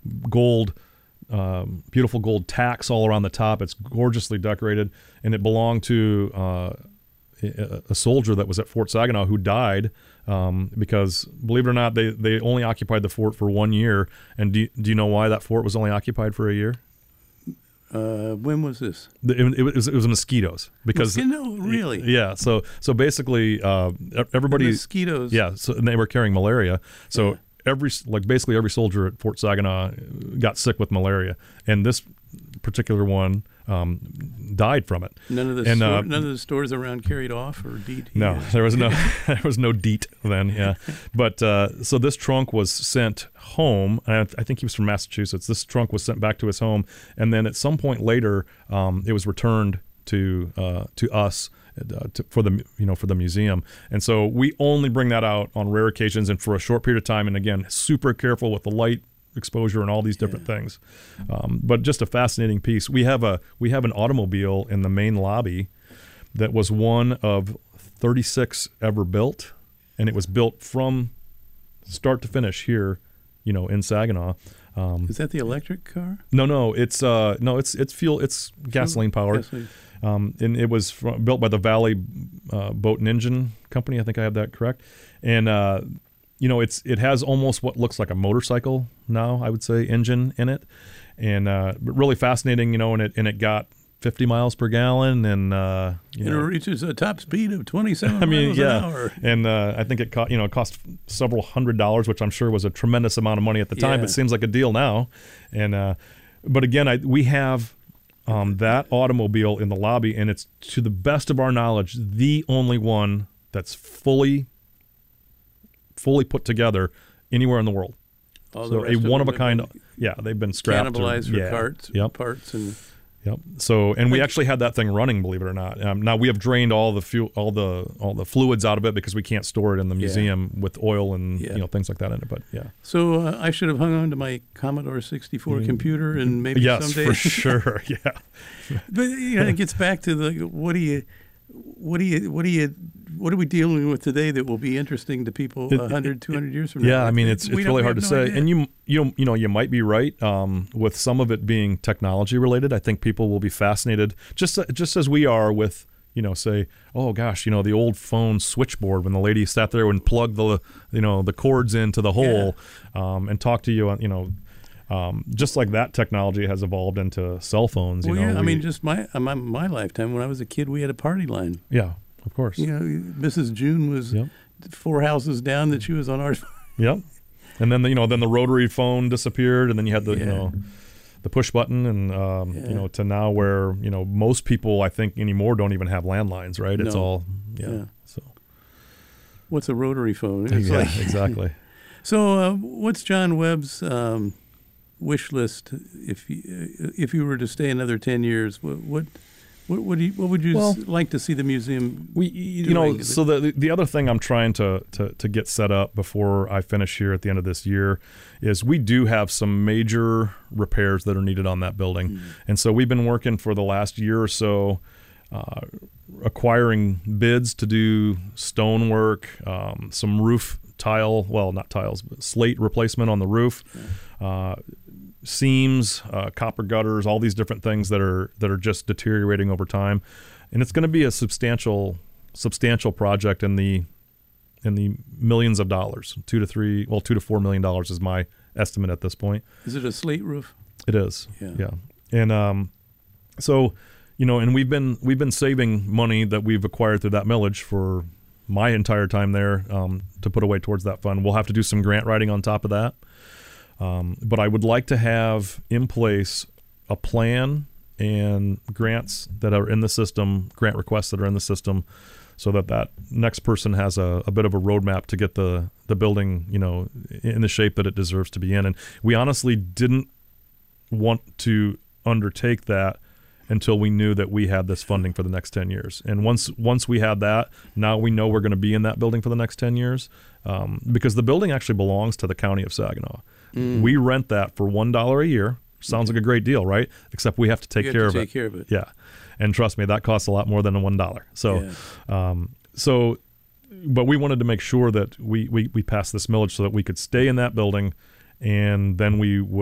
gold, beautiful gold tacks all around the top. It's gorgeously decorated, and it belonged to a soldier that was at Fort Saginaw who died because, believe it or not, they only occupied the fort for 1 year. And do you know why that fort was only occupied for a year? When was this? It was mosquitoes. Because really? Yeah. So basically, everybody mosquitoes. Yeah. So and they were carrying malaria. So basically every soldier at Fort Saginaw got sick with malaria, and this particular one died from it. None of the stores around carried off or DEET. No, there was no DEET then. Yeah, but so this trunk was sent home. I think he was from Massachusetts. This trunk was sent back to his home, and then at some point later, it was returned to us. For the museum. And so we only bring that out on rare occasions and for a short period of time, and again, super careful with the light exposure and all these different things. But just a fascinating piece. We have an automobile in the main lobby that was one of 36 ever built, and it was built from start to finish here, in Saginaw. Is that the electric car? No, it's fuel. It's gasoline powered. Gasoline. And it was built by the Valley Boat and Engine Company. I think I have that correct. And it has almost what looks like a motorcycle now, I would say, engine in it, and but really fascinating. And it got 50 miles per gallon, and it reaches a top speed of 27 miles an hour. And I think it cost several $100s, which I'm sure was a tremendous amount of money at the time. But it seems like a deal now. And but again, we have that automobile in the lobby, and it's, to the best of our knowledge, the only one that's fully put together anywhere in the world. So a one of a kind. Yeah, they've been scrapped. Cannibalized for parts and. Yep. So, and we actually had that thing running, believe it or not. Now we have drained all the fuel, all the fluids out of it because we can't store it in the museum with oil and things like that in it. But yeah. So I should have hung on to my Commodore 64 computer and maybe someday. Yes, for sure. Yeah. But it gets back to the what are we dealing with today that will be interesting to people 100, 200 years from now? Yeah, I mean, it's really hard to say. Idea. And you might be right with some of it being technology related. I think people will be fascinated, just as we are with, say, oh gosh, the old phone switchboard when the lady sat there and plugged the cords into the hole and talked to you, just like that technology has evolved into cell phones. I mean, just my lifetime, when I was a kid, we had a party line. Yeah, of course. Mrs. June was 4 houses down that she was on ours. Yep. And then the rotary phone disappeared, and then you had the push button, and to now where most people, I think, anymore don't even have landlines, right? It's all So what's a rotary phone? Exactly. So what's John Webb's wish list if you were to stay another 10 years? What would you like to see the museum doing? So the other thing I'm trying to get set up before I finish here at the end of this year is we do have some major repairs that are needed on that building. Mm-hmm. And so we've been working for the last year or so acquiring bids to do stonework, some roof tile, well, not tiles, but slate replacement on the roof. Yeah. Seams, copper gutters, all these different things that are just deteriorating over time, and it's going to be a substantial project in the millions of dollars. $2 to $4 million is my estimate at this point. Is it a slate roof? It is. Yeah. And so and we've been saving money that we've acquired through that millage for my entire time there to put away towards that fund. We'll have to do some grant writing on top of that. But I would like to have in place a plan and grants that are in the system, grant requests that are in the system, so that next person has a bit of a roadmap to get the building, in the shape that it deserves to be in. And we honestly didn't want to undertake that until we knew that we had this funding for the next 10 years. And once we had that, now we know we're going to be in that building for the next 10 years because the building actually belongs to the County of Saginaw. Mm. We rent that for $1 a year. Sounds like a great deal, right? Except we have to take care of it. Yeah. And trust me, that costs a lot more than $1. So, but we wanted to make sure that we passed this millage so that we could stay in that building, and then we would